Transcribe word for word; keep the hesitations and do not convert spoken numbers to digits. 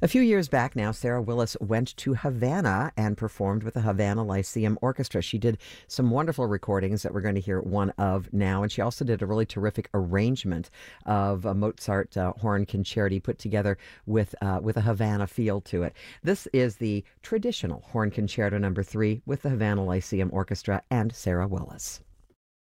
A few years back now, Sarah Willis went to Havana and performed with the Havana Lyceum Orchestra. She did some wonderful recordings that we're going to hear one of now, and she also did a really terrific arrangement of a Mozart uh, horn concerti put together with uh, with a Havana feel to it. This is the traditional horn concerto number three with the Havana Lyceum Orchestra and Sarah Willis.